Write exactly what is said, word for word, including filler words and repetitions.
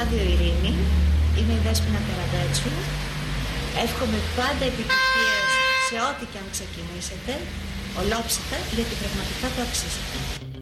Ράδιο Ειρήνη. Είμαι η Δέσποινα Καραγκάτσου. Εύχομαι πάντα επιτυχίες σε ό,τι και αν ξεκινήσετε, ολόψυχα, γιατί πραγματικά το αξίζετε.